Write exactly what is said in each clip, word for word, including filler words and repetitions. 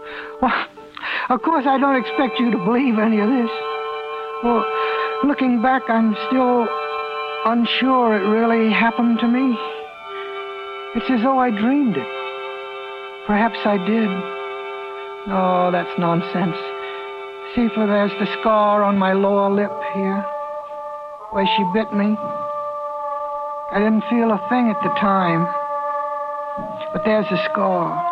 Well, of course, I don't expect you to believe any of this. Well, looking back, I'm still unsure it really happened to me. It's as though I dreamed it. Perhaps I did. Oh, that's nonsense. See, for there's the scar on my lower lip here, where she bit me. I didn't feel a thing at the time, but there's the scar.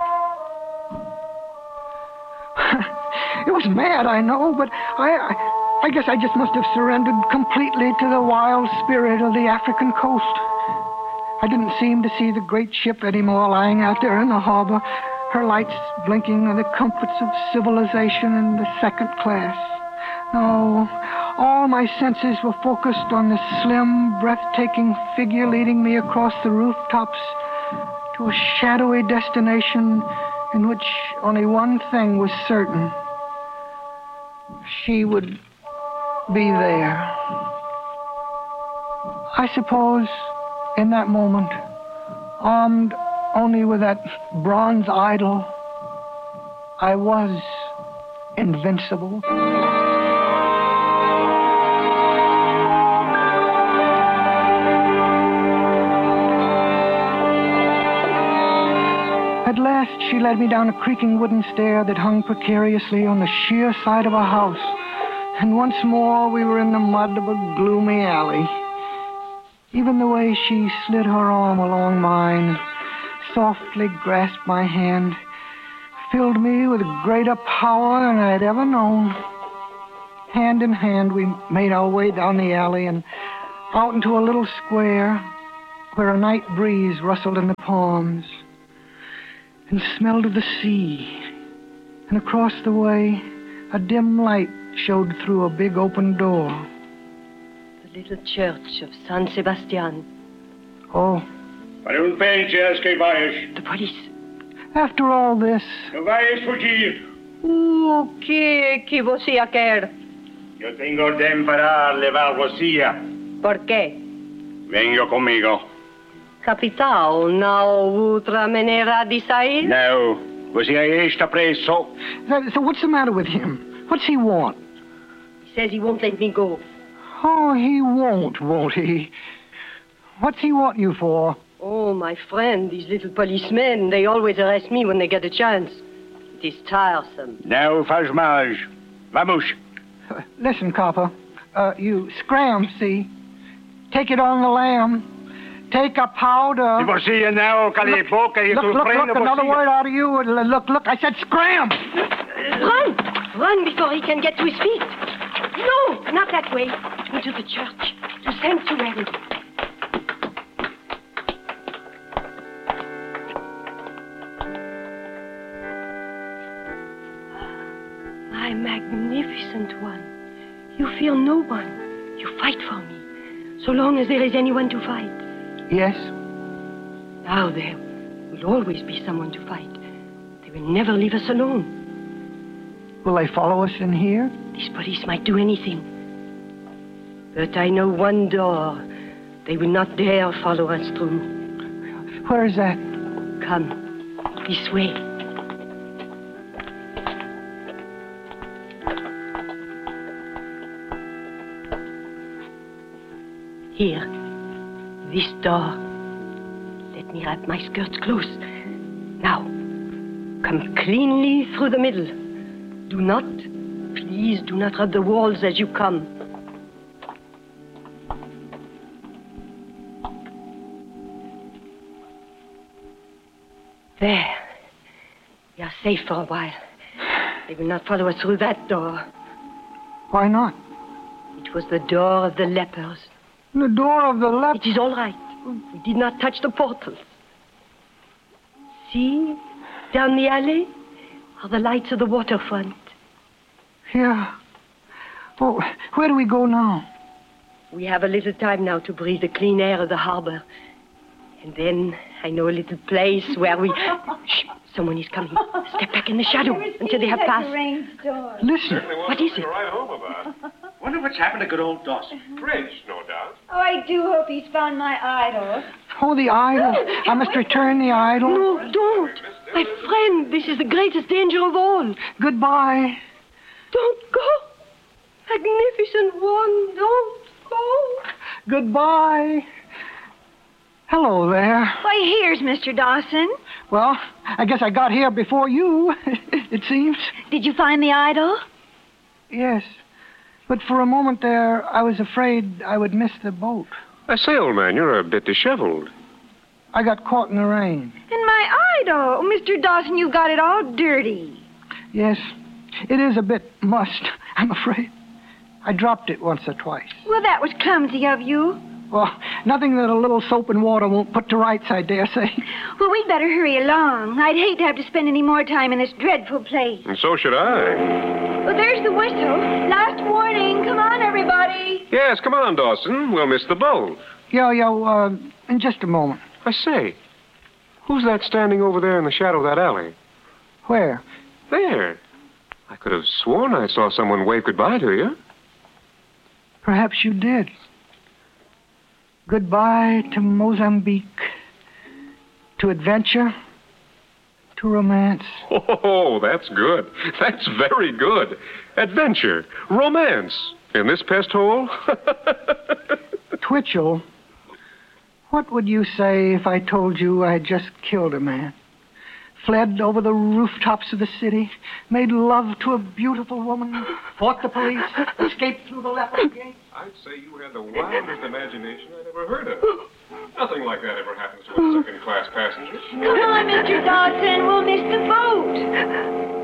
It was mad, I know, but I, I, I guess I just must have surrendered completely to the wild spirit of the African coast. I didn't seem to see the great ship anymore lying out there in the harbor, her lights blinking in the comforts of civilization in the second class. No, all my senses were focused on the slim, breathtaking figure leading me across the rooftops to a shadowy destination in which only one thing was certain. She would be there. I suppose in that moment, armed only with that bronze idol, I was invincible. At last, she led me down a creaking wooden stair that hung precariously on the sheer side of a house. And once more, we were in the mud of a gloomy alley. Even the way she slid her arm along mine, softly grasped my hand, filled me with greater power than I had ever known. Hand in hand, we made our way down the alley and out into a little square where a night breeze rustled in the palms and smelled of the sea. And across the way, a dim light showed through a big open door. The little church of San Sebastian. Oh. The police. After all this... No vayas fugir. O que que você quer? Yo tengo orden para levar você. Por quê? Venga conmigo. Capitão, não há outra maneira de sair? No. Você está preso. So what's the matter with him? What's he want? He says he won't let me go. Oh, he won't, won't he? What's he want you for? Oh, my friend, these little policemen, they always arrest me when they get a chance. It is tiresome. No faz mais. Vamos. Uh, listen, copper. Uh, you scram, see? Take it on the lamb. Take a powder. E você não cala a boca e look, look, look, surpreende another você. word out of you. Look, look, I said scram. Run! Run before he can get to his feet. No, not that way. Into the church. To sanctuary. My magnificent one. You fear no one. You fight for me. So long as there is anyone to fight. Yes? Now there will always be someone to fight. They will never leave us alone. Will they follow us in here? These police might do anything. But I know one door they will not dare follow us through. Where is that? Come, this way. Here, this door. Let me wrap my skirts close. Now, come cleanly through the middle. Do not, please do not rub the walls as you come. There. We are safe for a while. They will not follow us through that door. Why not? It was the door of the lepers. The door of the lepers? It is all right. We did not touch the portals. See, down the alley are the lights of the waterfront. Yeah. Oh, where do we go now? We have a little time now to breathe the clean air of the harbor. And then I know a little place where we... Shh, someone is coming. Step back in the shadow until they have passed. Listen. What is it? Right home about. Wonder what's happened to good old Dawson. Rich, no doubt. Oh, I do hope he's found my idol. Oh, the idol. I must return the idol. No, don't. My friend, this is the greatest danger of all. Goodbye. Don't go. Magnificent one, don't go. Goodbye. Hello there. Why, here's Mister Dawson. Well, I guess I got here before you, it seems. Did you find the idol? Yes. But for a moment there, I was afraid I would miss the boat. I say, old man, you're a bit disheveled. I got caught in the rain. And my idol. Oh, Mister Dawson, you got it all dirty. Yes, it is a bit mussed, I'm afraid. I dropped it once or twice. Well, that was clumsy of you. Well, nothing that a little soap and water won't put to rights, I dare say. Well, we'd better hurry along. I'd hate to have to spend any more time in this dreadful place. And so should I. Well, there's the whistle. Last warning. Come on, everybody. Yes, come on, Dawson. We'll miss the boat. Yo, yo, uh, in just a moment. I say, who's that standing over there in the shadow of that alley? Where? There. I could have sworn I saw someone wave goodbye to you. Perhaps you did. Goodbye to Mozambique, to adventure, to romance. Oh, that's good. That's very good. Adventure, romance, in this pest hole. Twitchell, what would you say if I told you I had just killed a man? Fled over the rooftops of the city, made love to a beautiful woman, fought the police, escaped through the leper gate. I'd say you had the wildest imagination I'd ever heard of. Nothing like that ever happens to a second-class passenger. Come on, Mister Dawson. We'll miss the boat.